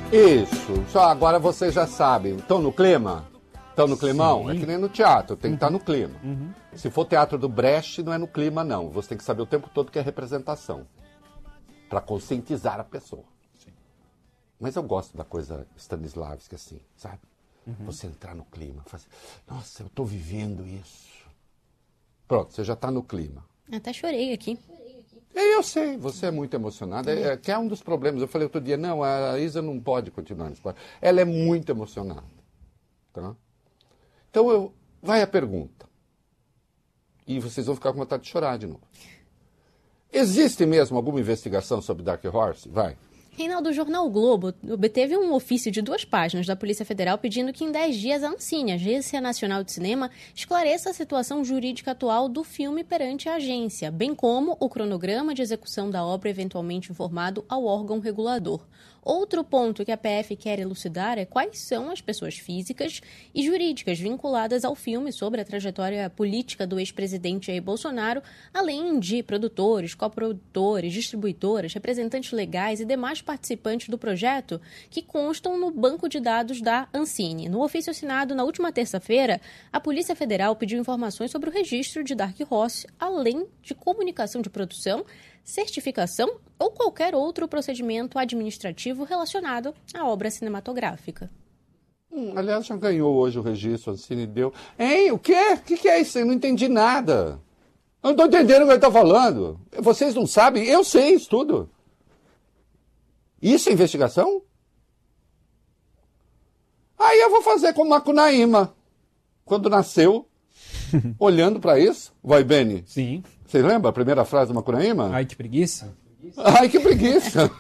Isso. Só agora vocês já sabem. Estão no clima? Estão no climão? Sim. É que nem no teatro, tem que estar no clima. Uhum. Se for teatro do Brecht, não é no clima, não. Você tem que saber o tempo todo que é representação. Para conscientizar a pessoa. Sim. Mas eu gosto da coisa Stanislavski, assim, sabe? Uhum. Você entrar no clima, fazer... Nossa, eu estou vivendo isso. Pronto, você já está no clima. Até chorei aqui. Eu sei, você é muito emocionada, que é um dos problemas. Eu falei outro dia, não, a Isa não pode continuar nesse quadro. Ela é muito emocionada. Tá? Então, vai a pergunta. E vocês vão ficar com vontade de chorar de novo. Existe mesmo alguma investigação sobre Dark Horse? Vai. Reinaldo, o jornal o Globo obteve um ofício de 2 páginas da Polícia Federal pedindo que em 10 dias a Ancine, Agência Nacional de Cinema, esclareça a situação jurídica atual do filme perante a agência, bem como o cronograma de execução da obra eventualmente informado ao órgão regulador. Outro ponto que a PF quer elucidar é quais são as pessoas físicas e jurídicas vinculadas ao filme sobre a trajetória política do ex-presidente Jair Bolsonaro, além de produtores, coprodutores, distribuidoras, representantes legais e demais participantes do projeto que constam no banco de dados da Ancine. No ofício assinado na última terça-feira, a Polícia Federal pediu informações sobre o registro de Dark Horse, além de comunicação de produção, certificação ou qualquer outro procedimento administrativo relacionado à obra cinematográfica. Aliás, já ganhou hoje o registro, a Ancine deu. Hein, o quê? O que é isso? Eu não entendi nada. Eu não estou entendendo o que ele está falando. Vocês não sabem? Eu sei isso tudo. Isso é investigação? Aí eu vou fazer como Macunaíma, quando nasceu, olhando para isso. Vai, Beni? Sim. Você lembra a primeira frase do Macunaíma? Ai, que preguiça. Ai, que preguiça.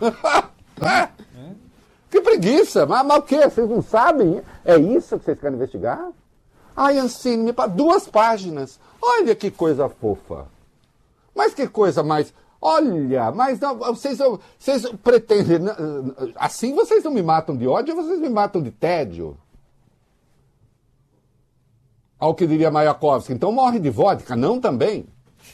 Que preguiça. Mas o quê? Vocês não sabem? É isso que vocês querem investigar? Ai, Ancine, me 2 páginas. Olha que coisa fofa. Mas que coisa mais... Olha, mas não, vocês pretendem... Assim vocês não me matam de ódio, vocês me matam de tédio. Ao que diria Mayakovsky. Então morre de vodka. Não também.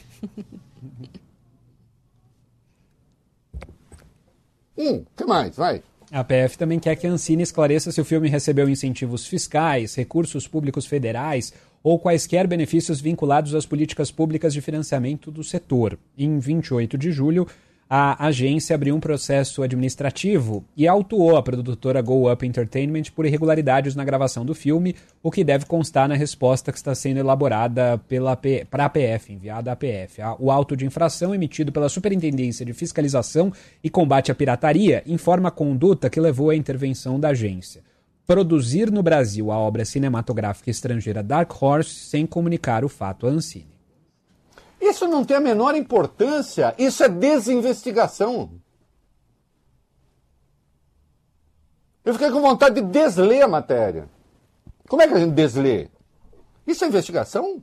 Que mais? Vai. A PF também quer que a Ancine esclareça se o filme recebeu incentivos fiscais, recursos públicos federais ou quaisquer benefícios vinculados às políticas públicas de financiamento do setor. Em 28 de julho, a agência abriu um processo administrativo e autuou a produtora Go Up Entertainment por irregularidades na gravação do filme, o que deve constar na resposta que está sendo elaborada para a PF, enviada à PF. O auto de infração emitido pela Superintendência de Fiscalização e Combate à Pirataria informa a conduta que levou à intervenção da agência. Produzir no Brasil a obra cinematográfica estrangeira Dark Horse sem comunicar o fato à Ancine. Isso não tem a menor importância. Isso é desinvestigação. Eu fiquei com vontade de desler a matéria. Como é que a gente deslê? Isso é investigação?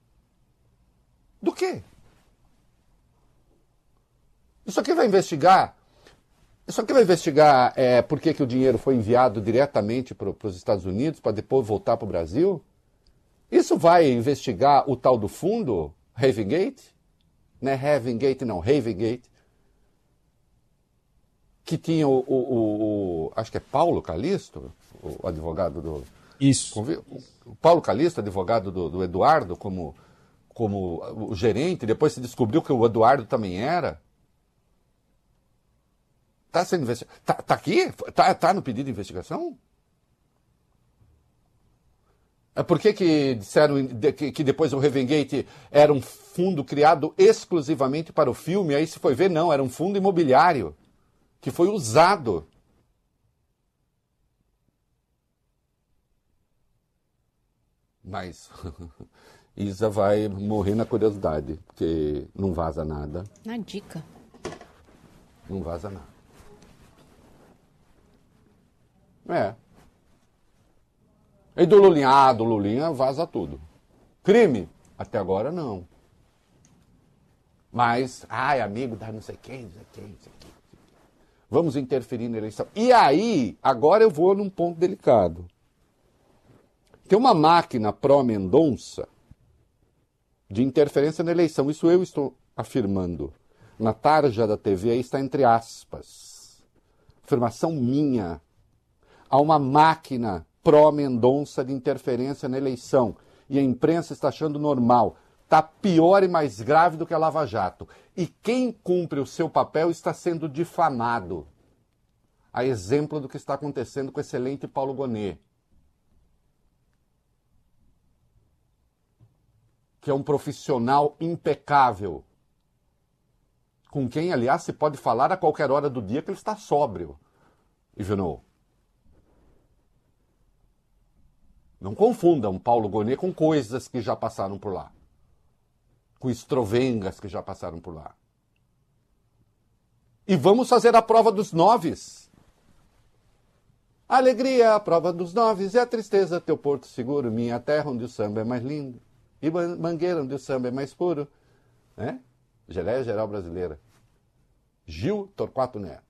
Do quê? Isso aqui vai investigar por que o dinheiro foi enviado diretamente para os Estados Unidos para depois voltar para o Brasil? Isso vai investigar o tal do fundo Havengate? Não é Havengate, não, Havengate. Que tinha acho que é Paulo Calisto, o advogado do... Isso. O Paulo Calisto, advogado do Eduardo, como o gerente. Depois se descobriu que o Eduardo também era. Está sendo investigado. Tá aqui? Tá no pedido de investigação? Por que disseram que depois o Havengate era um fundo criado exclusivamente para o filme? Aí se foi ver, não, era um fundo imobiliário que foi usado. Mas Isa vai morrer na curiosidade, porque não vaza nada. Na dica. Não vaza nada. É. E do Lulinha vaza tudo. Crime? Até agora não. Mas, amigo da não sei quem. Vamos interferir na eleição. E aí, agora eu vou num ponto delicado. Tem uma máquina pró-Mendonça de interferência na eleição. Isso eu estou afirmando. Na tarja da TV aí está entre aspas. Afirmação minha. Há uma máquina pró-Mendonça de interferência na eleição. E a imprensa está achando normal. Está pior e mais grave do que a Lava Jato. E quem cumpre o seu papel está sendo difamado. A exemplo do que está acontecendo com o excelente Paulo Gonet, que é um profissional impecável, com quem, aliás, se pode falar a qualquer hora do dia que ele está sóbrio. Ivanov. Não confundam Paulo Gonet com coisas que já passaram por lá. Com estrovengas que já passaram por lá. E vamos fazer a prova dos 9. A alegria é a prova dos 9 e a tristeza teu porto seguro, minha terra onde o samba é mais lindo. E Mangueira onde o samba é mais puro. Né? Geleia Geral Brasileira. Gil Torquato Neto.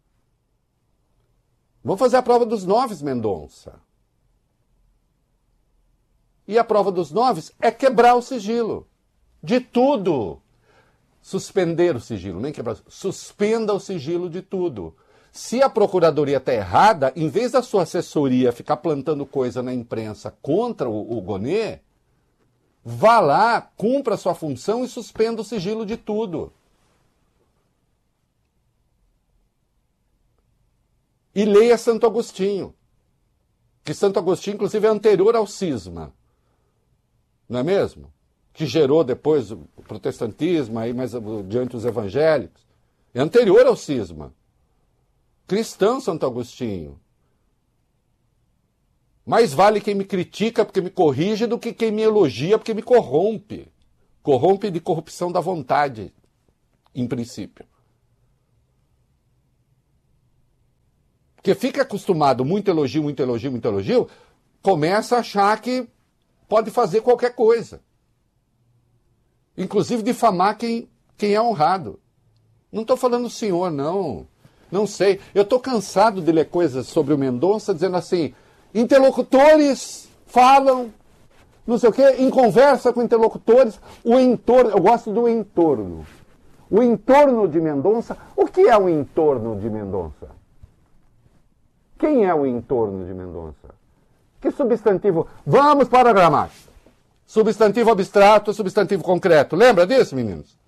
Vamos fazer a prova dos 9, Mendonça. E a prova dos 9 é quebrar o sigilo. De tudo. Suspender o sigilo, nem quebrar. Suspenda o sigilo de tudo. Se a Procuradoria está errada, em vez da sua assessoria ficar plantando coisa na imprensa contra o Gonet, vá lá, cumpra a sua função e suspenda o sigilo de tudo. E leia Santo Agostinho. Que Santo Agostinho, inclusive, é anterior ao cisma. Não é mesmo? Que gerou depois o protestantismo, aí mais diante os evangélicos. É anterior ao cisma. Cristão Santo Agostinho. Mais vale quem me critica porque me corrige do que quem me elogia porque me corrompe. Corrompe de corrupção da vontade, em princípio. Porque fica acostumado, muito elogio, muito elogio, muito elogio, começa a achar que pode fazer qualquer coisa. Inclusive difamar quem é honrado. Não estou falando o senhor, não. Não sei. Eu estou cansado de ler coisas sobre o Mendonça dizendo assim, interlocutores falam, não sei o quê, em conversa com interlocutores, o entorno, eu gosto do entorno. O entorno de Mendonça, o que é o entorno de Mendonça? Quem é o entorno de Mendonça? Que substantivo? Vamos para a gramática. Substantivo abstrato, substantivo concreto. Lembra disso, meninos?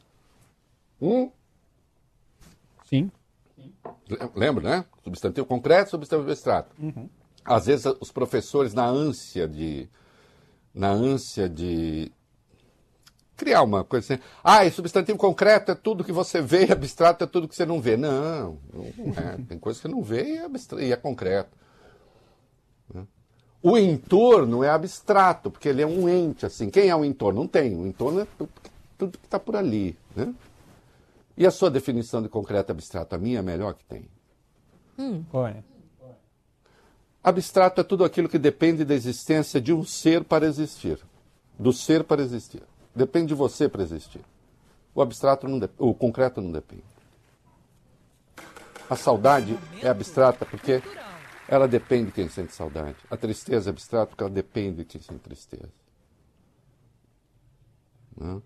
Sim. Lembra, né? Substantivo concreto, substantivo abstrato. Uhum. Às vezes os professores, na ânsia de criar uma coisa assim, e substantivo concreto é tudo que você vê e abstrato é tudo que você não vê. Não é. Tem coisa que você não vê e é concreto. O entorno é abstrato, porque ele é um ente, assim. Quem é o entorno? Não tem. O entorno é tudo que está por ali, né? E a sua definição de concreto e abstrato? A minha é a melhor que tem. Olha. Abstrato é tudo aquilo que depende da existência de um ser para existir. Do ser para existir. Depende de você para existir. O abstrato o concreto não depende. A saudade é abstrata porque ela depende de quem sente saudade. A tristeza é abstrata porque ela depende de quem sente tristeza. Não?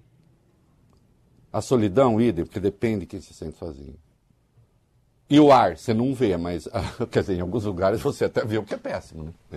A solidão, idem, porque depende de quem se sente sozinho. E o ar, você não vê, mas, quer dizer, em alguns lugares você até vê o que é péssimo, né?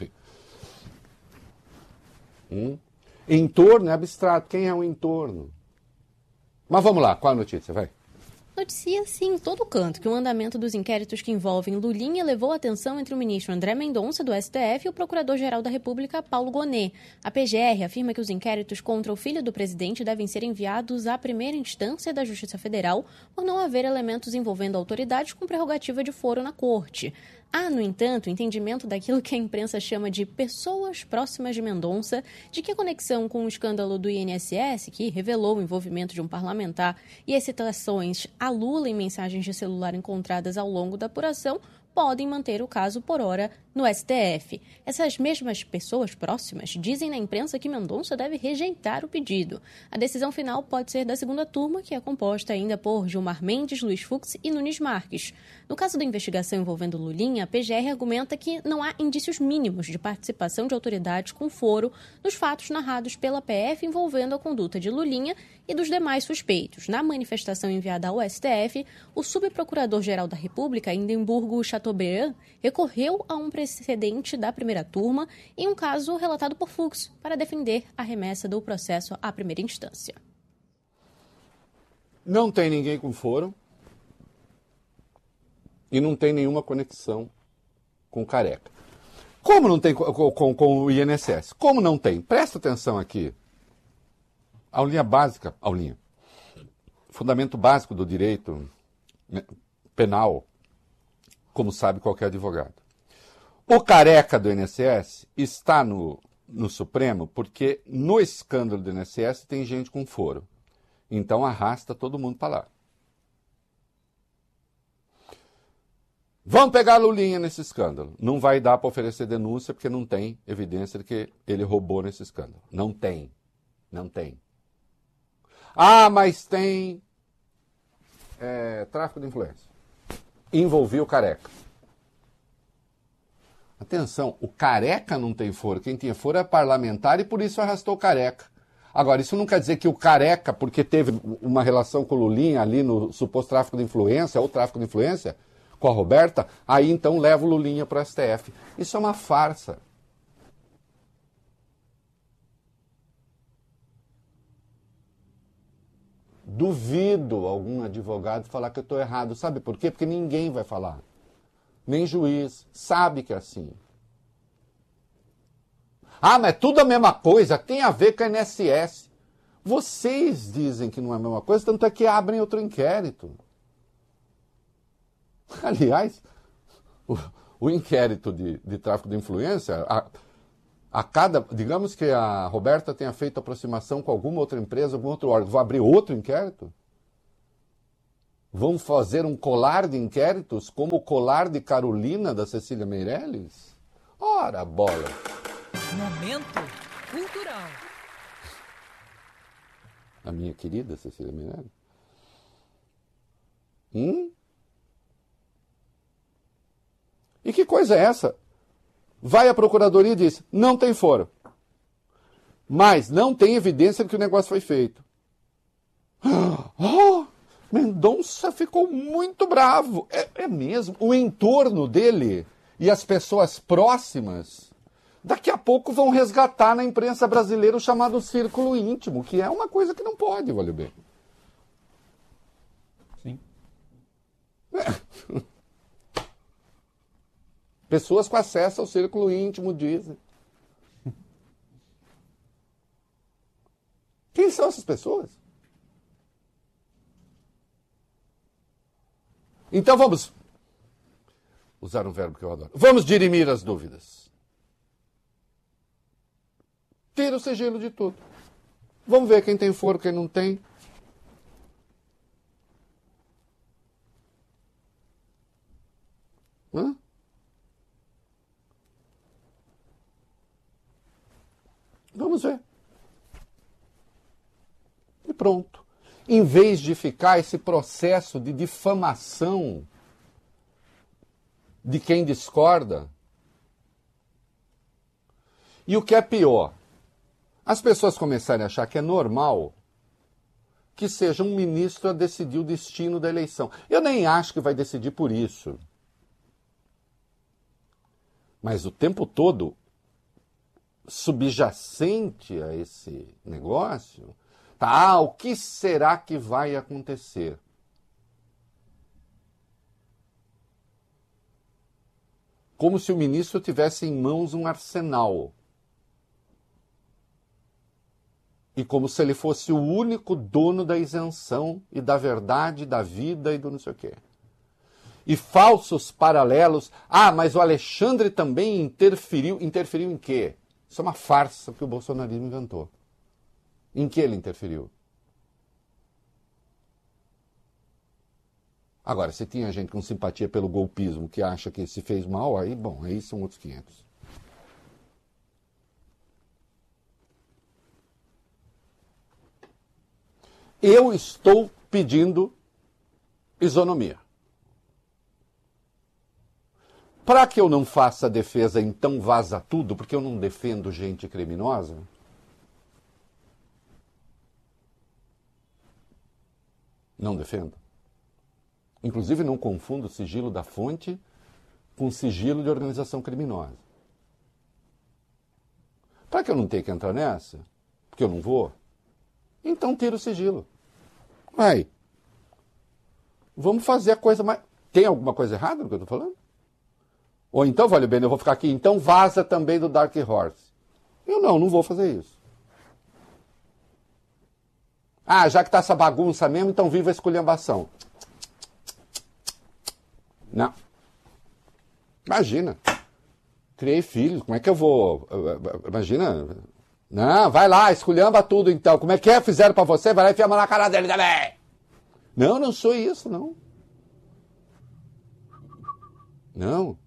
Enfim. Entorno é abstrato. Quem é o entorno? Mas vamos lá, qual a notícia? Vai. Noticia-se em todo canto que o andamento dos inquéritos que envolvem Lulinha levou a atenção entre o ministro André Mendonça, do STF, e o procurador-geral da República, Paulo Gonet. A PGR afirma que os inquéritos contra o filho do presidente devem ser enviados à primeira instância da Justiça Federal por não haver elementos envolvendo autoridades com prerrogativa de foro na corte. Há, no entanto, entendimento daquilo que a imprensa chama de pessoas próximas de Mendonça, de que a conexão com o escândalo do INSS, que revelou o envolvimento de um parlamentar, e as citações a Lula em mensagens de celular encontradas ao longo da apuração, podem manter o caso por hora no STF. Essas mesmas pessoas próximas dizem na imprensa que Mendonça deve rejeitar o pedido. A decisão final pode ser da segunda turma, que é composta ainda por Gilmar Mendes, Luiz Fux e Nunes Marques. No caso da investigação envolvendo Lulinha, a PGR argumenta que não há indícios mínimos de participação de autoridades com foro nos fatos narrados pela PF envolvendo a conduta de Lulinha e dos demais suspeitos. Na manifestação enviada ao STF, o subprocurador-geral da República, Indemburgo Chateaubriand, Chateaubriand recorreu a um precedente da primeira turma em um caso relatado por Fux para defender a remessa do processo à primeira instância. Não tem ninguém com foro e não tem nenhuma conexão com o Careca. Como não tem com o INSS? Como não tem? Presta atenção aqui. Aulinha básica, fundamento básico do direito penal, como sabe qualquer advogado. O Careca do INSS está no Supremo porque no escândalo do INSS tem gente com foro. Então arrasta todo mundo para lá. Vamos pegar a Lulinha nesse escândalo. Não vai dar para oferecer denúncia porque não tem evidência de que ele roubou nesse escândalo. Não tem. Não tem. Ah, mas tem tráfico de influência. Envolvia o Careca. Atenção, o Careca não tem foro. Quem tinha foro é parlamentar e por isso arrastou o Careca. Agora, isso não quer dizer que o Careca, porque teve uma relação com o Lulinha ali no suposto tráfico de influência, ou tráfico de influência, com a Roberta, aí então leva o Lulinha para o STF. Isso é uma farsa. Duvido algum advogado falar que eu estou errado. Sabe por quê? Porque ninguém vai falar. Nem juiz. Sabe que é assim. Ah, mas é tudo a mesma coisa. Tem a ver com a INSS. Vocês dizem que não é a mesma coisa, tanto é que abrem outro inquérito. Aliás, o inquérito de tráfico de influência, digamos que a Roberta tenha feito aproximação com alguma outra empresa, algum outro órgão, vão abrir outro inquérito? Vão fazer um colar de inquéritos como o colar de Carolina da Cecília Meirelles? Ora, bola! Momento cultural. A minha querida Cecília Meirelles? E que coisa é essa? Vai à procuradoria e diz, não tem foro. Mas não tem evidência de que o negócio foi feito. Oh, Mendonça ficou muito bravo. É mesmo. O entorno dele e as pessoas próximas, daqui a pouco vão resgatar na imprensa brasileira o chamado círculo íntimo, que é uma coisa que não pode, vale bem. Sim. Pessoas com acesso ao círculo íntimo dizem. Quem são essas pessoas? Então vamos usar um verbo que eu adoro. Vamos dirimir as dúvidas. Tira o sigilo de tudo. Vamos ver quem tem foro, quem não tem. Hã? Vamos ver. E pronto. Em vez de ficar esse processo de difamação de quem discorda. E o que é pior, as pessoas começarem a achar que é normal que seja um ministro a decidir o destino da eleição. Eu nem acho que vai decidir por isso. Mas o tempo todo, subjacente a esse negócio, tá, o que será que vai acontecer? Como se o ministro tivesse em mãos um arsenal. E como se ele fosse o único dono da isenção e da verdade, da vida e do não sei o quê. E falsos paralelos. Ah, mas o Alexandre também interferiu. Interferiu em quê? Isso é uma farsa que o bolsonarismo inventou. Em que ele interferiu? Agora, se tinha gente com simpatia pelo golpismo que acha que se fez mal, aí, bom, aí são outros 500. Eu estou pedindo isonomia. Para que eu não faça a defesa, então vaza tudo, porque eu não defendo gente criminosa? Não defendo. Inclusive não confundo o sigilo da fonte com sigilo de organização criminosa. Para que eu não tenha que entrar nessa, porque eu não vou, então tira o sigilo. Vai. Vamos fazer a coisa mais... Tem alguma coisa errada no que eu estou falando? Ou então, vale bem, eu vou ficar aqui, então vaza também do Dark Horse. Eu não vou fazer isso. Ah, já que tá essa bagunça mesmo, então viva a esculhambação. Não. Imagina. Criei filhos, como é que eu vou... Imagina. Não, vai lá, esculhamba tudo então. Como é que é? Fizeram pra você? Vai lá e enfia a mão na cara dele também. Não sou isso, não. Não.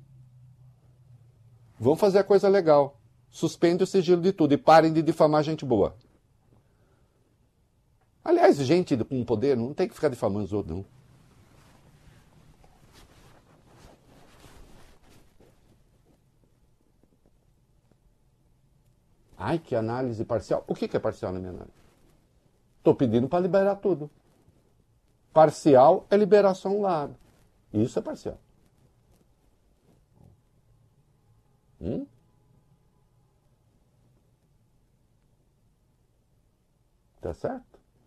Vamos fazer a coisa legal. Suspende o sigilo de tudo e parem de difamar gente boa. Aliás, gente com poder não tem que ficar difamando os outros, não. Ai, que análise parcial. O que é parcial na minha análise? Estou pedindo para liberar tudo. Parcial é liberar só um lado. Isso é parcial. Tá certo?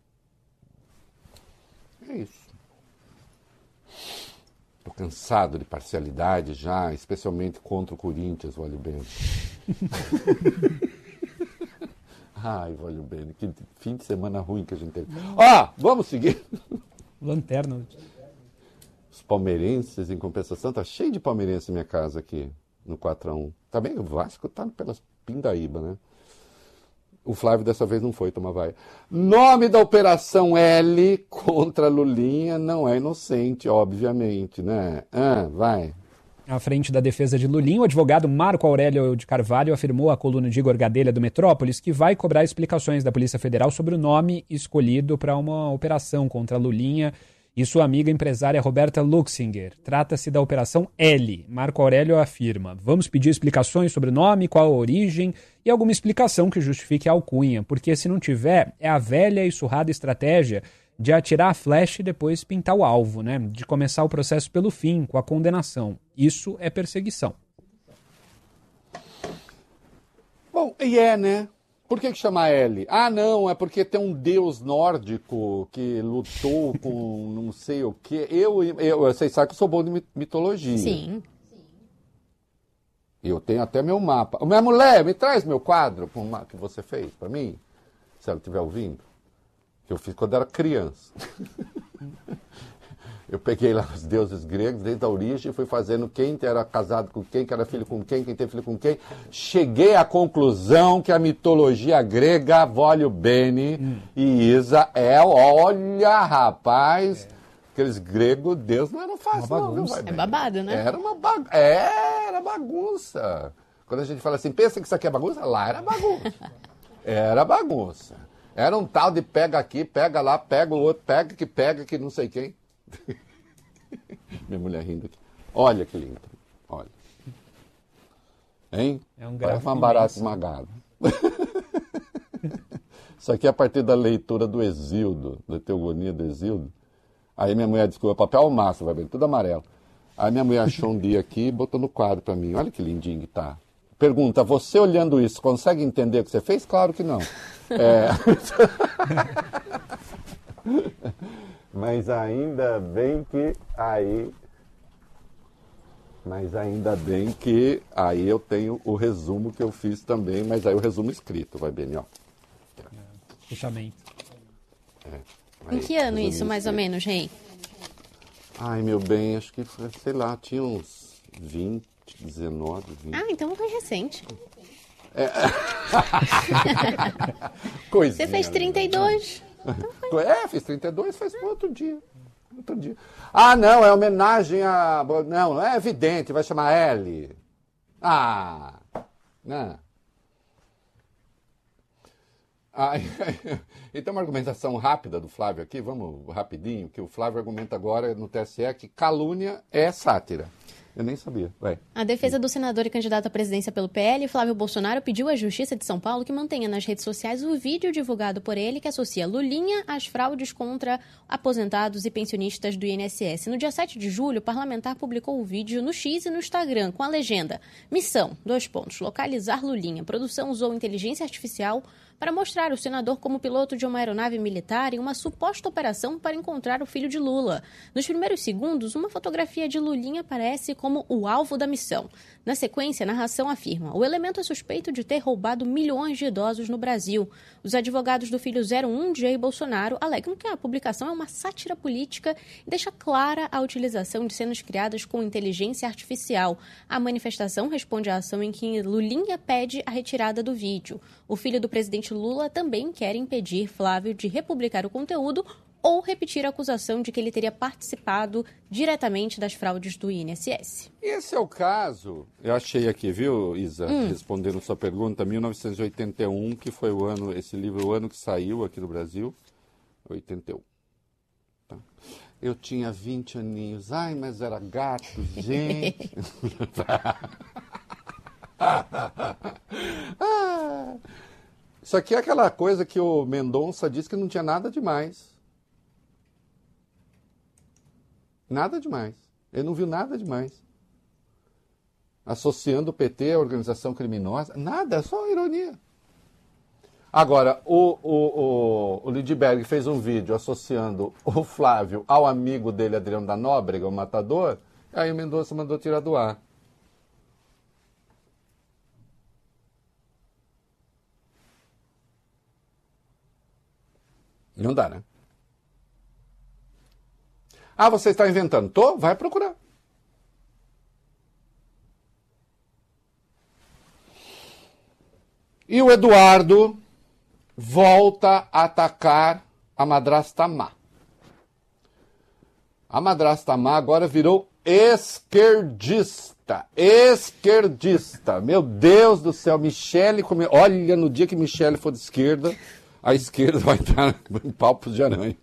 É isso. Estou cansado de parcialidade já, especialmente contra o Corinthians, Vale Bene. Ai, Vale Bene, que fim de semana ruim que a gente teve. Vamos seguir. Lanterna. Os palmeirenses, em compensação, tá cheio de palmeirenses na minha casa aqui, no 4-1. Tá bem, o Vasco tá pelas pindaíba, né? O Flávio dessa vez não foi tomar vaia. Nome da Operação L contra Lulinha não é inocente, obviamente, né? Vai. À frente da defesa de Lulinha, o advogado Marco Aurélio de Carvalho afirmou à coluna de Igor Gadelha do Metrópolis que vai cobrar explicações da Polícia Federal sobre o nome escolhido para uma operação contra Lulinha e sua amiga empresária Roberta Luxinger. Trata-se da Operação L. Marco Aurélio afirma: vamos pedir explicações sobre o nome, qual a origem e alguma explicação que justifique a alcunha, porque se não tiver, é a velha e surrada estratégia de atirar a flecha e depois pintar o alvo, né? De começar o processo pelo fim, com a condenação. Isso é perseguição. Bom, né? Por que chama L? Não, é porque tem um deus nórdico que lutou com não sei o quê. Vocês sabem que eu sou bom de mitologia. Sim. Eu tenho até meu mapa. Minha mulher, me traz meu quadro que você fez para mim, se ela estiver ouvindo. Que eu fiz quando era criança. Eu peguei lá os deuses gregos, desde a origem, e fui fazendo quem era casado com quem era filho com quem tem filho com quem. Cheguei à conclusão que a mitologia grega, Vólio Bene e Isa, olha, rapaz, aqueles gregos, Deus não era fácil, não. É babado, né? Era bagunça. Quando a gente fala assim, pensa que isso aqui é bagunça? Lá era bagunça. Era bagunça. Era um tal de pega aqui, pega lá, pega o outro, pega que não sei quem. Minha mulher rindo aqui. Olha que lindo. Olha. Hein? É um parece uma barata esmagada. Isso aqui é a partir da leitura do Exildo, da Teogonia do Exildo. Aí minha mulher desculpa, papel massa, vai ver, tudo amarelo. Aí minha mulher achou um dia aqui e botou no quadro para mim. Olha que lindinho que tá. Pergunta, você olhando isso, consegue entender o que você fez? Claro que não. Mas ainda bem que aí eu tenho o resumo que eu fiz também, mas aí o resumo escrito, vai bem, ó. Fechamento. Em que ano isso, mais ou menos, Rei? Ai, meu bem, acho que foi, sei lá, tinha uns 20, 19, 20. Então não foi recente. Coisinha, Você fez 32? Fiz 32, faz outro dia. Não, é homenagem a... Não é evidente, vai chamar L. Não. E tem uma argumentação rápida do Flávio aqui, vamos rapidinho, que o Flávio argumenta agora no TSE que calúnia é sátira. Eu nem sabia. Vai. A defesa do senador e candidato à presidência pelo PL, Flávio Bolsonaro, pediu à Justiça de São Paulo que mantenha nas redes sociais o vídeo divulgado por ele que associa Lulinha às fraudes contra aposentados e pensionistas do INSS. No dia 7 de julho, o parlamentar publicou o vídeo no X e no Instagram com a legenda: Missão, : localizar Lulinha. A produção usou inteligência artificial para mostrar o senador como piloto de uma aeronave militar em uma suposta operação para encontrar o filho de Lula. Nos primeiros segundos, uma fotografia de Lulinha aparece como o alvo da missão. Na sequência, a narração afirma: o elemento é suspeito de ter roubado milhões de idosos no Brasil. Os advogados do filho 01 de Jair Bolsonaro alegam que a publicação é uma sátira política e deixa clara a utilização de cenas criadas com inteligência artificial. A manifestação responde à ação em que Lulinha pede a retirada do vídeo. O filho do presidente Lula também quer impedir Flávio de republicar o conteúdo ou repetir a acusação de que ele teria participado diretamente das fraudes do INSS. Esse é o caso, eu achei aqui, viu, Isa, respondendo sua pergunta, 1981, que foi o ano, esse livro, o ano que saiu aqui no Brasil, 81. Tá. Eu tinha 20 aninhos, ai, mas era gato, gente. Isso aqui é aquela coisa que o Mendonça disse que não tinha nada demais. Nada demais. Ele não viu nada demais. Associando o PT à organização criminosa. Nada, é só ironia. Agora, o Lindbergh fez um vídeo associando o Flávio ao amigo dele, Adriano da Nóbrega, o matador. Aí o Mendonça mandou tirar do ar. Não dá, né? Ah, você está inventando. Tô? Vai procurar. E o Eduardo volta a atacar a madrasta má. A madrasta má agora virou esquerdista. Esquerdista. Meu Deus do céu, Michele... Olha, no dia que Michele for de esquerda, a esquerda vai entrar em palpos de aranha.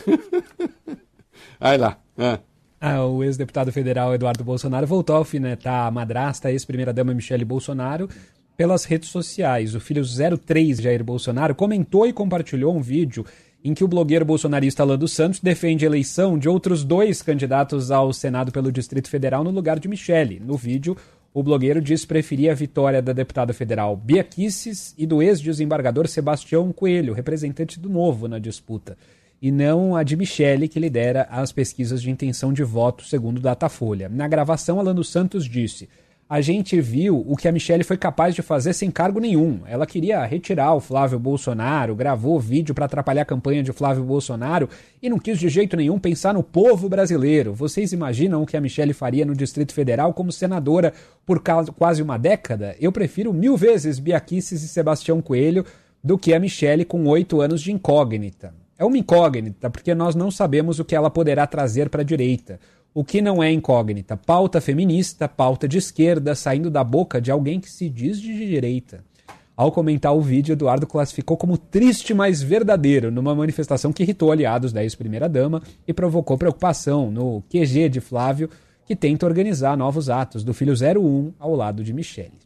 Aí lá. O ex-deputado federal Eduardo Bolsonaro voltou a alfinetar a madrasta, a ex-primeira-dama Michele Bolsonaro, pelas redes sociais. O filho 03 de Jair Bolsonaro comentou e compartilhou um vídeo em que o blogueiro bolsonarista Alan dos Santos defende a eleição de outros 2 candidatos ao Senado pelo Distrito Federal no lugar de Michele. No vídeo, o blogueiro diz preferir a vitória da deputada federal Bia Kicis e do ex-desembargador Sebastião Coelho, representante do Novo na disputa, e não a de Michele, que lidera as pesquisas de intenção de voto, segundo o Datafolha. Na gravação, Alan dos Santos disse: a gente viu o que a Michele foi capaz de fazer sem cargo nenhum. Ela queria retirar o Flávio Bolsonaro, gravou vídeo para atrapalhar a campanha de Flávio Bolsonaro e não quis de jeito nenhum pensar no povo brasileiro. Vocês imaginam o que a Michele faria no Distrito Federal como senadora por quase uma década? Eu prefiro 1000 vezes Bia Kicis e Sebastião Coelho do que a Michele com 8 anos de incógnita. É uma incógnita, porque nós não sabemos o que ela poderá trazer para a direita. O que não é incógnita? Pauta feminista, pauta de esquerda, saindo da boca de alguém que se diz de direita. Ao comentar o vídeo, Eduardo classificou como triste, mas verdadeiro, numa manifestação que irritou aliados da ex-primeira-dama e provocou preocupação no QG de Flávio, que tenta organizar novos atos do filho 01 ao lado de Michele.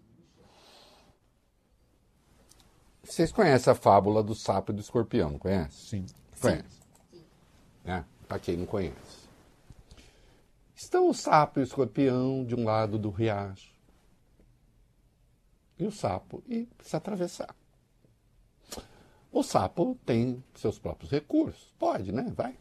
Vocês conhecem a fábula do sapo e do escorpião, não conhecem? Sim. Conhece? Para quem não conhece. Estão o sapo e o escorpião de um lado do riacho. E o sapo precisa atravessar. O sapo tem seus próprios recursos. Pode, né? Vai.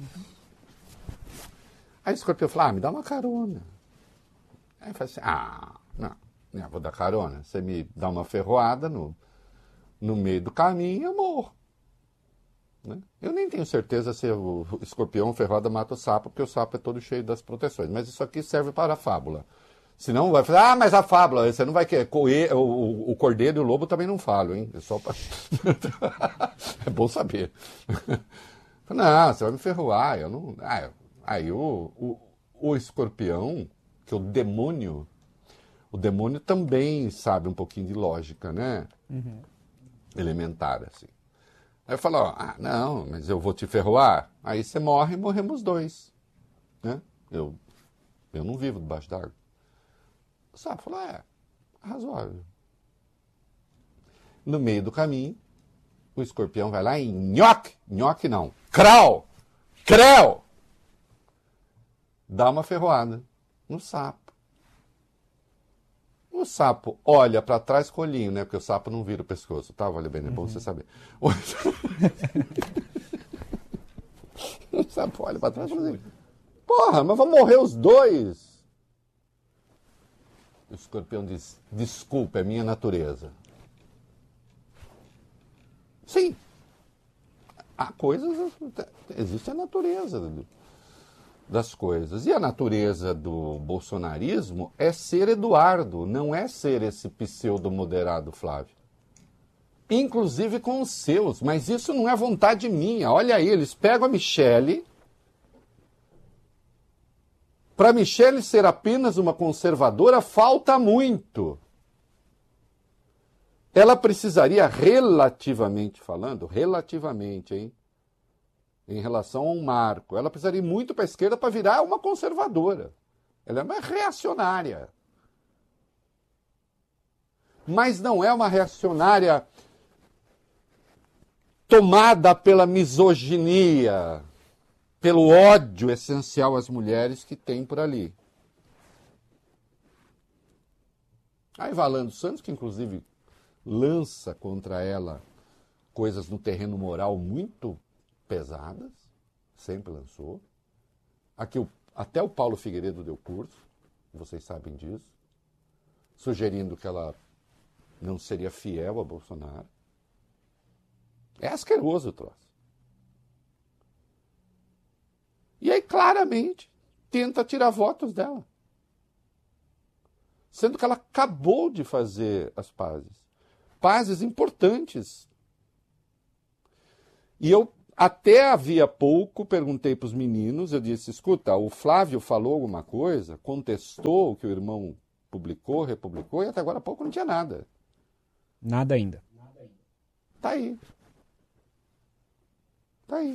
Aí o escorpião fala, me dá uma carona. Aí fala assim, não, vou dar carona. Você me dá uma ferroada no meio do caminho, eu morro. Né? Eu nem tenho certeza se o escorpião ferroada mata o sapo, porque o sapo é todo cheio das proteções. Mas isso aqui serve para a fábula. Senão vai falar, mas a fábula, você não vai querer. O cordeiro e o lobo também não falam, hein? É só para... É bom saber. Não, você vai me ferroar. Eu não... Aí o escorpião, que é o demônio também sabe um pouquinho de lógica, né? Uhum. Elementar, assim. Aí eu falo, não, mas eu vou te ferroar. Aí você morre e morremos 2. Né? Eu não vivo debaixo d'água. O sapo falou, razoável. No meio do caminho, o escorpião vai lá e nhoque não, creu, dá uma ferroada no sapo. O sapo olha para trás com o olhinho, né? Porque o sapo não vira o pescoço, tá? Olha bem, é bom você saber. O sapo olha para trás e fala assim, porra, mas vão morrer os dois. O escorpião diz, desculpa, é minha natureza. Sim. Há coisas, existe a natureza das coisas. E a natureza do bolsonarismo é ser Eduardo, não é ser esse pseudo-moderado Flávio. Inclusive com os seus, mas isso não é vontade minha. Olha aí, eles pegam a Michele. Para Michele ser apenas uma conservadora, falta muito. Ela precisaria, relativamente falando, hein? Em relação a um marco, ela precisaria ir muito para a esquerda para virar uma conservadora. Ela é uma reacionária. Mas não é uma reacionária tomada pela misoginia, pelo ódio essencial às mulheres que tem por ali. Aí vai Lando Santos, que inclusive lança contra ela coisas no terreno moral muito pesadas, sempre lançou. Aqui até o Paulo Figueiredo deu curso, vocês sabem disso, sugerindo que ela não seria fiel a Bolsonaro. É asqueroso o troço. E aí, claramente, tenta tirar votos dela. Sendo que ela acabou de fazer as pazes. Pazes importantes. E eu, até havia pouco, perguntei para os meninos, eu disse, escuta, o Flávio falou alguma coisa, contestou o que o irmão publicou, republicou, e até agora há pouco não tinha nada. Nada ainda. Tá aí. Tá aí.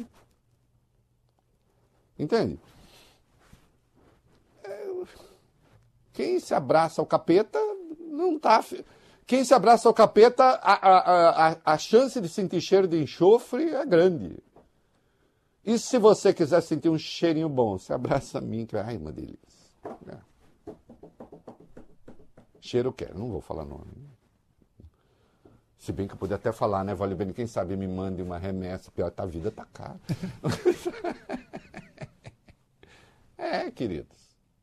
Entende? Quem se abraça ao capeta não tá... Quem se abraça ao capeta, a chance de sentir cheiro de enxofre é grande. E se você quiser sentir um cheirinho bom, se abraça a mim, que ai, uma delícia. Cheiro eu quero, não vou falar nome. Se bem que eu podia até falar, né, Vale Bem, quem sabe me mande uma remessa, pior, a vida tá cara. Queridos.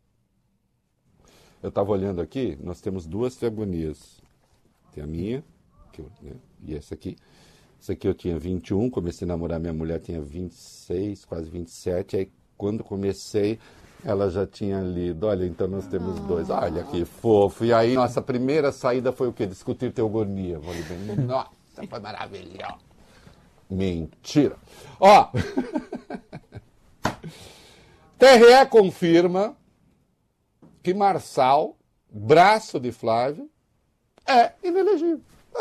Eu estava olhando aqui, nós temos 2 teogonias. Tem a minha, e essa aqui. Essa aqui eu tinha 21, comecei a namorar minha mulher, tinha 26, quase 27. Aí quando comecei, ela já tinha lido. Olha, então nós temos 2. Olha que fofo. E aí nossa primeira saída foi o quê? Discutir teogonia. Nossa, foi maravilhoso. Mentira. Ó, TRE confirma que Marçal, braço de Flávio, é inelegível.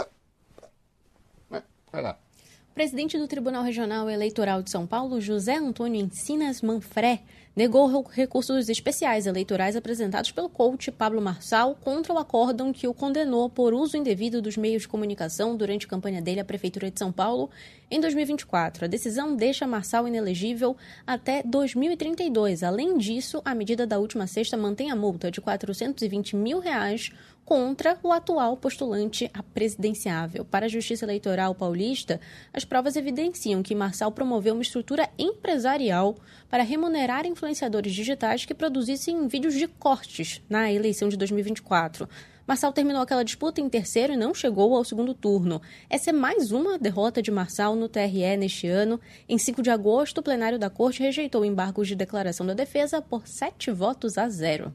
Vai lá. O presidente do Tribunal Regional Eleitoral de São Paulo, José Antônio Encinas Manfré, negou recursos especiais eleitorais apresentados pelo coach Pablo Marçal contra o acórdão que o condenou por uso indevido dos meios de comunicação durante a campanha dele à Prefeitura de São Paulo em 2024. A decisão deixa Marçal inelegível até 2032. Além disso, a medida da última sexta mantém a multa de R$ 420 mil contra o atual postulante a presidenciável. Para a Justiça Eleitoral paulista, as provas evidenciam que Marçal promoveu uma estrutura empresarial para remunerar influenciadores digitais que produzissem vídeos de cortes na eleição de 2024. Marçal terminou aquela disputa em terceiro e não chegou ao segundo turno. Essa é mais uma derrota de Marçal no TRE neste ano. Em 5 de agosto, o plenário da Corte rejeitou embargos de declaração da defesa por 7-0.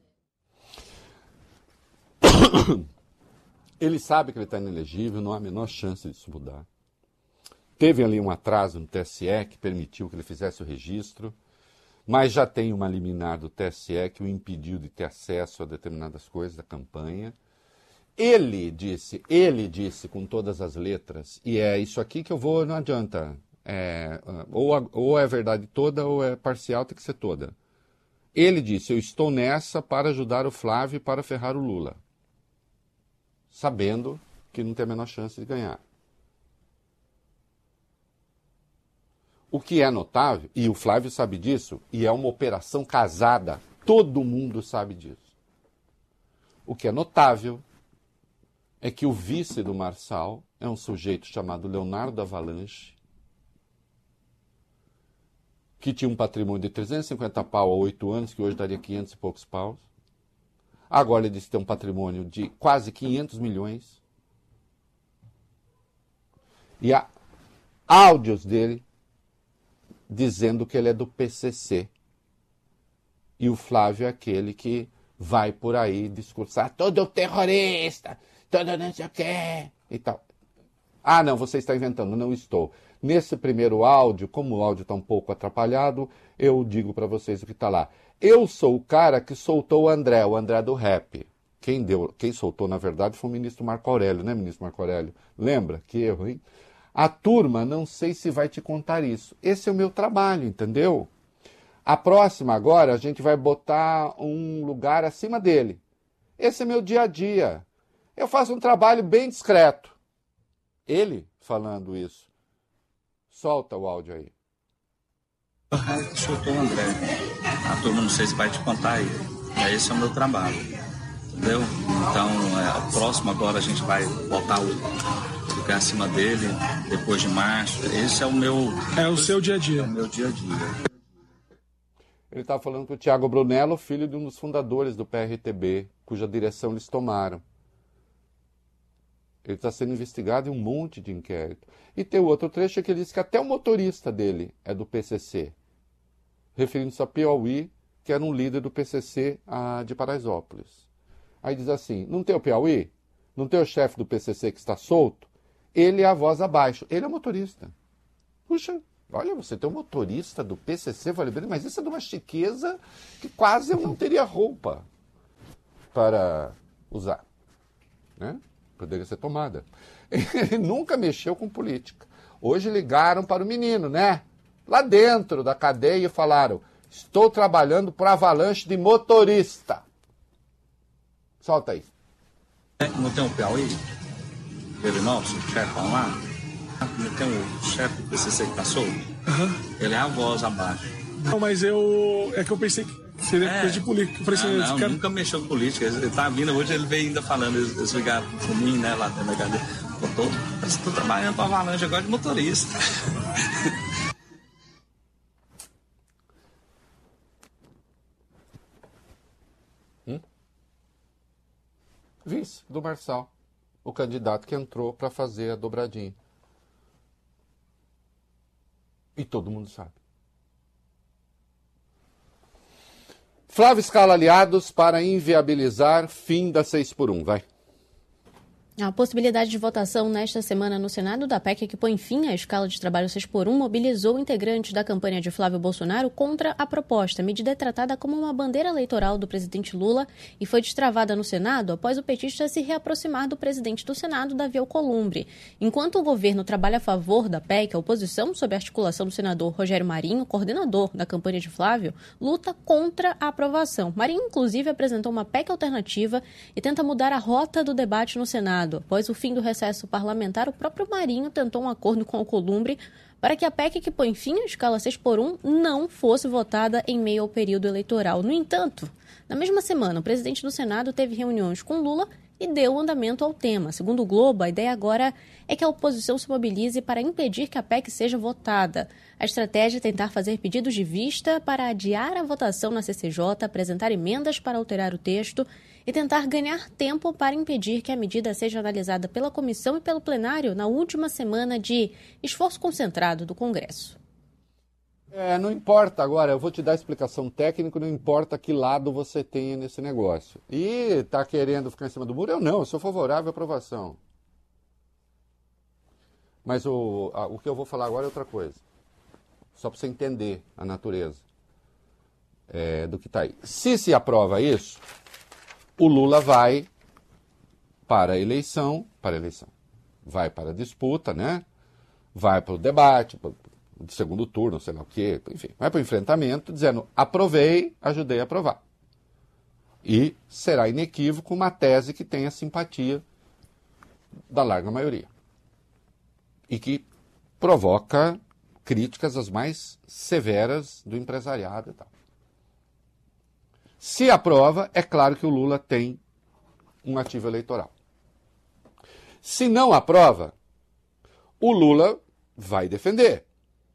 Ele sabe que ele está inelegível, não há a menor chance disso mudar. Teve ali um atraso no TSE que permitiu que ele fizesse o registro, mas já tem uma liminar do TSE que o impediu de ter acesso a determinadas coisas da campanha. Ele disse com todas as letras, e é isso aqui que eu vou, não adianta, ou é verdade toda ou é parcial, tem que ser toda. Ele disse, eu estou nessa para ajudar o Flávio e para ferrar o Lula. Sabendo que não tem a menor chance de ganhar. O que é notável, e o Flávio sabe disso, e é uma operação casada, todo mundo sabe disso. O que é notável é que o vice do Marçal é um sujeito chamado Leonardo Avalanche, que tinha um patrimônio de 350 pau há 8 anos, que hoje daria 500 e poucos paus. Agora ele disse que tem um patrimônio de quase 500 milhões. E há áudios dele dizendo que ele é do PCC. E o Flávio é aquele que vai por aí discursar todo terrorista, todo não sei o quê e tal. Ah, não, você está inventando. Não estou. Nesse primeiro áudio, como o áudio está um pouco atrapalhado, eu digo para vocês o que está lá. Eu sou o cara que soltou o André do rap. Quem soltou, na verdade, foi o ministro Marco Aurélio, né, ministro Marco Aurélio? Lembra? Que erro, hein? A turma, não sei se vai te contar isso. Esse é o meu trabalho, entendeu? A próxima agora, a gente vai botar um lugar acima dele. Esse é meu dia a dia. Eu faço um trabalho bem discreto. Ele falando isso. Solta o áudio aí. Soltou o André. A turma não sei se vai te contar aí. Esse é o meu trabalho. Entendeu? Então, o próximo agora a gente vai botar o lugar acima dele, depois de março. Esse é o meu... É o seu dia a dia. É o meu dia a dia. Ele estava falando que o Thiago Brunello, filho de um dos fundadores do PRTB, cuja direção eles tomaram. Ele está sendo investigado em um monte de inquérito. E tem o outro trecho que ele diz que até o motorista dele é do PCC, referindo-se a Piauí, que era um líder do PCC de Paraisópolis. Aí diz assim, não tem o Piauí? Não tem o chefe do PCC que está solto? Ele é a voz abaixo. Ele é o motorista. Puxa, olha, você tem um motorista do PCC, vale bem, mas isso é de uma chiqueza que quase eu não teria roupa para usar, né? Poderia ser tomada. Ele nunca mexeu com política. Hoje ligaram para o menino, né? Lá dentro da cadeia e falaram, estou trabalhando por avalanche de motorista. Solta aí. Não tem o Piauí? Ele nosso, o chefão lá? Não tem o chefe do PCC que está solto? Uhum. Ele é a voz abaixo. Não, mas é que eu pensei que seria coisa de política. Eu falei, não, nunca mexeu com política. Ele tá vindo, hoje ele veio ainda falando, eles ligaram por mim, né, lá dentro da cadeia. Estou trabalhando para avalanche agora de motorista. Vice do Marçal, o candidato que entrou para fazer a dobradinha. E todo mundo sabe. Flávio escala aliados para inviabilizar fim da 6x1. Vai. A possibilidade de votação nesta semana no Senado da PEC que põe fim à escala de trabalho 6x1 mobilizou integrantes da campanha de Flávio Bolsonaro contra a proposta. A medida é tratada como uma bandeira eleitoral do presidente Lula e foi destravada no Senado após o petista se reaproximar do presidente do Senado, Davi Alcolumbre. Enquanto o governo trabalha a favor da PEC, a oposição, sob a articulação do senador Rogério Marinho, coordenador da campanha de Flávio, luta contra a aprovação. Marinho, inclusive, apresentou uma PEC alternativa e tenta mudar a rota do debate no Senado. Após o fim do recesso parlamentar, o próprio Marinho tentou um acordo com Alcolumbre para que a PEC que põe fim à escala 6x1 não fosse votada em meio ao período eleitoral. No entanto, na mesma semana, o presidente do Senado teve reuniões com Lula e deu andamento ao tema. Segundo o Globo, a ideia agora é que a oposição se mobilize para impedir que a PEC seja votada. A estratégia é tentar fazer pedidos de vista para adiar a votação na CCJ, apresentar emendas para alterar o texto e tentar ganhar tempo para impedir que a medida seja analisada pela comissão e pelo plenário na última semana de esforço concentrado do Congresso. Não importa agora, eu vou te dar a explicação técnica, não importa que lado você tenha nesse negócio. E tá querendo ficar em cima do muro? Eu sou favorável à aprovação. Mas o que eu vou falar agora é outra coisa. Só para você entender a natureza do que está aí. Se aprova isso, o Lula vai para a eleição, vai para a disputa, né? Vai para o debate, de segundo turno, sei lá o quê, enfim, vai para o enfrentamento dizendo, aprovei, ajudei a aprovar. E será inequívoco uma tese que tenha simpatia da larga maioria. E que provoca críticas as mais severas do empresariado e tal. Se aprova, é claro que o Lula tem um ativo eleitoral. Se não aprova, o Lula vai defender.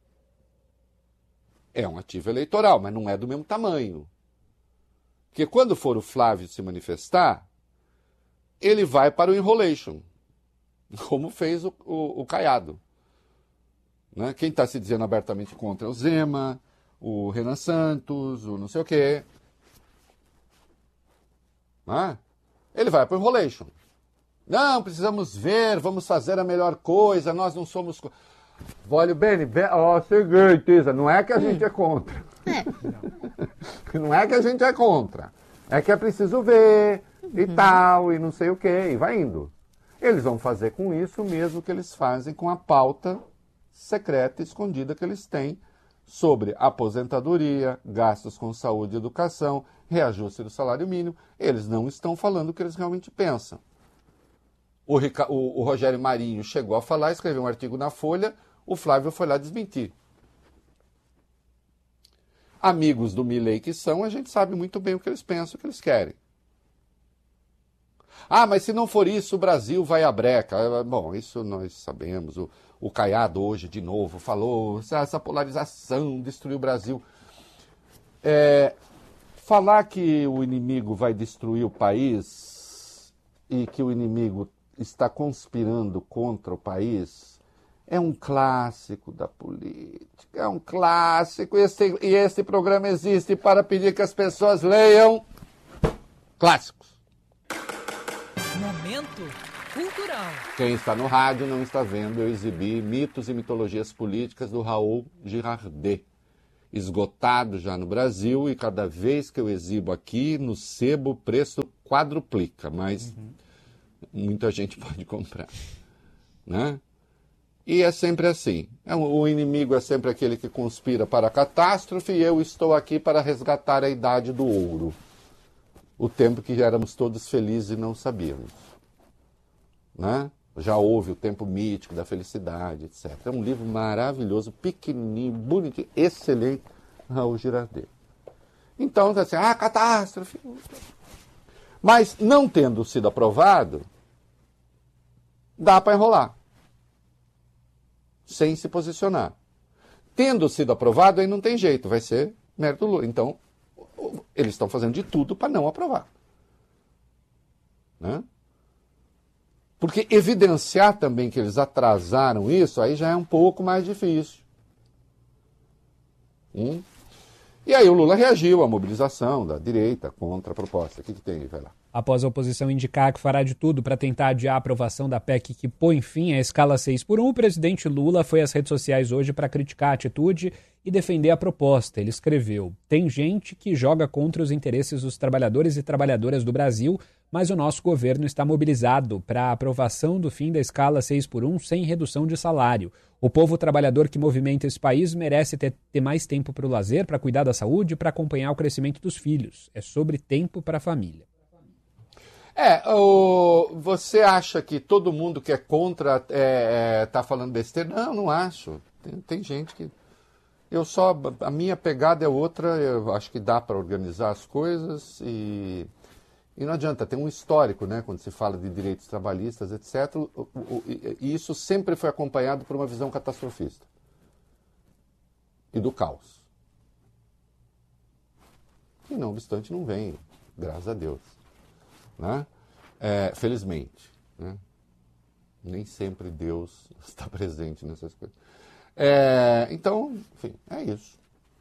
É um ativo eleitoral, mas não é do mesmo tamanho. Porque quando for o Flávio se manifestar, ele vai para o enrolation, como fez o Caiado. Né? Quem está se dizendo abertamente contra é o Zema, o Renan Santos, o não sei o quê. Né? Ele vai para o enrolation. Não, precisamos ver, vamos fazer a melhor coisa, nós não somos... Olha, Beni, seguinte, Isa, não é que a gente é contra. Não é que a gente é contra. É que é preciso ver e tal, e não sei o quê, e vai indo. Eles vão fazer com isso o mesmo que eles fazem com a pauta secreta e escondida que eles têm sobre aposentadoria, gastos com saúde e educação, reajuste do salário mínimo. Eles não estão falando o que eles realmente pensam. O Rogério Marinho chegou a falar, escreveu um artigo na Folha, o Flávio foi lá desmentir. Amigos do Milei que são, a gente sabe muito bem o que eles pensam, o que eles querem. Ah, mas se não for isso, o Brasil vai à breca. Bom, isso nós sabemos. O Caiado hoje, de novo, falou essa polarização destruiu o Brasil. Falar que o inimigo vai destruir o país e que o inimigo está conspirando contra o país é um clássico da política. É um clássico. E esse programa existe para pedir que as pessoas leiam clássicos. Momento cultural. Quem está no rádio não está vendo eu exibir Mitos e Mitologias Políticas do Raul Girardet. Esgotado já no Brasil, e cada vez que eu exibo aqui, no sebo o preço quadruplica, mas muita gente pode comprar. Né? E é sempre assim. O inimigo é sempre aquele que conspira para a catástrofe, e eu estou aqui para resgatar a idade do ouro. O tempo que éramos todos felizes e não sabíamos. Né? Já houve o tempo mítico da felicidade, etc. É um livro maravilhoso, pequenininho, bonitinho, excelente, Raul Girardet. Então, assim, catástrofe. Mas, não tendo sido aprovado, dá para enrolar. Sem se posicionar. Tendo sido aprovado, aí não tem jeito, vai ser mérito do Lula. Então, eles estão fazendo de tudo para não aprovar. Né? Porque evidenciar também que eles atrasaram isso, aí já é um pouco mais difícil. E aí o Lula reagiu à mobilização da direita contra a proposta. O que tem aí? Vai lá. Após a oposição indicar que fará de tudo para tentar adiar a aprovação da PEC que põe fim à escala 6x1, o presidente Lula foi às redes sociais hoje para criticar a atitude e defender a proposta. Ele escreveu: tem gente que joga contra os interesses dos trabalhadores e trabalhadoras do Brasil, mas o nosso governo está mobilizado para a aprovação do fim da escala 6x1 sem redução de salário. O povo trabalhador que movimenta esse país merece ter mais tempo para o lazer, para cuidar da saúde e para acompanhar o crescimento dos filhos. É sobre tempo para a família. Você acha que todo mundo que é contra está falando besteira? Não, não acho. Tem gente que... A minha pegada é outra, eu acho que dá para organizar as coisas e não adianta, tem um histórico, né, quando se fala de direitos trabalhistas, etc. E isso sempre foi acompanhado por uma visão catastrofista e do caos. E não obstante não vem, graças a Deus. Né? Felizmente. Né? Nem sempre Deus está presente nessas coisas. Então, enfim, é isso.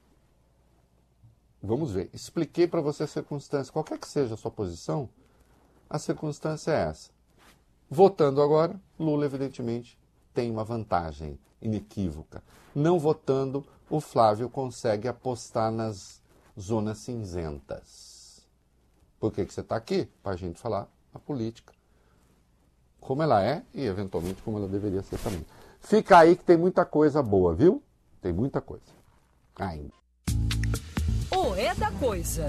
Vamos ver. Expliquei para você a circunstância. Qualquer que seja a sua posição, a circunstância é essa. Votando agora, Lula, evidentemente, tem uma vantagem inequívoca. Não votando, o Flávio consegue apostar nas zonas cinzentas. Por que você está aqui? Para a gente falar a política. Como ela é e, eventualmente, como ela deveria ser também. Fica aí que tem muita coisa boa, viu? Tem muita coisa. Ainda. O É da Coisa.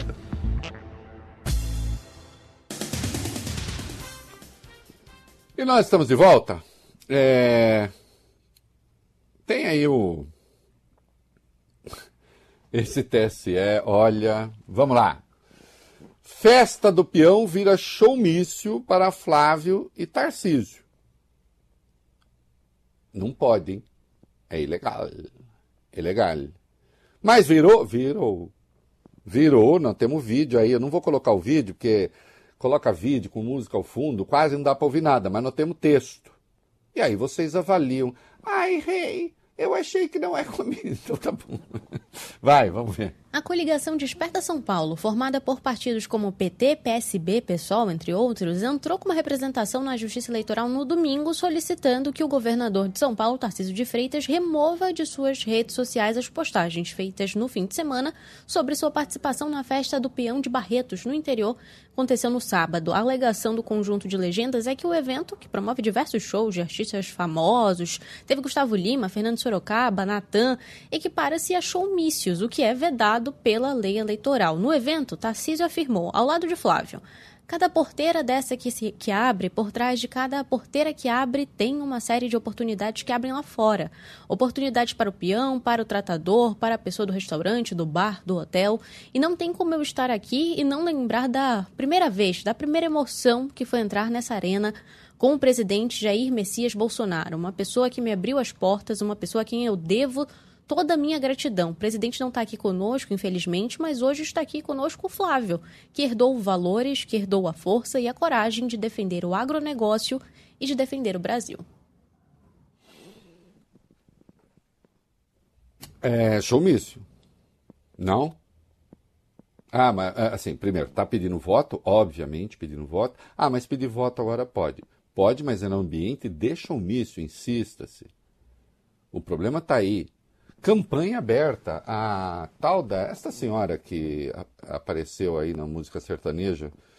E nós estamos de volta. Tem aí esse TSE, olha, vamos lá. Festa do Peão vira showmício para Flávio e Tarcísio. Não pode, hein? É ilegal. Ilegal. Mas virou, nós temos vídeo aí, eu não vou colocar o vídeo, porque coloca vídeo com música ao fundo, quase não dá para ouvir nada, mas nós temos texto. E aí vocês avaliam. Ai, rei, eu achei que não é comigo, então tá bom. Vai, vamos ver. A coligação Desperta São Paulo, formada por partidos como PT, PSB, PSOL, entre outros, entrou com uma representação na Justiça Eleitoral no domingo, solicitando que o governador de São Paulo, Tarcísio de Freitas, remova de suas redes sociais as postagens feitas no fim de semana sobre sua participação na festa do Peão de Barretos, no interior, aconteceu no sábado. A alegação do conjunto de legendas é que o evento, que promove diversos shows de artistas famosos, teve Gustavo Lima, Fernando Sorocaba, Natan, equipara-se a showmícios, o que é vedado pela lei eleitoral. No evento, Tarcísio afirmou, ao lado de Flávio, cada porteira dessa que abre, por trás de cada porteira que abre, tem uma série de oportunidades que abrem lá fora. Oportunidades para o peão, para o tratador, para a pessoa do restaurante, do bar, do hotel. E não tem como eu estar aqui e não lembrar da primeira vez, da primeira emoção que foi entrar nessa arena com o presidente Jair Messias Bolsonaro. Uma pessoa que me abriu as portas, uma pessoa a quem eu devo toda a minha gratidão. O presidente não está aqui conosco, infelizmente, mas hoje está aqui conosco o Flávio, que herdou valores, que herdou a força e a coragem de defender o agronegócio e de defender o Brasil. Showmício. Não? Mas, assim, primeiro, está pedindo voto? Obviamente, pedindo voto. Mas pedir voto agora pode. Pode, mas é no ambiente de showmício, insista-se. O problema está aí. Campanha aberta. A tal esta senhora que apareceu aí na música sertaneja,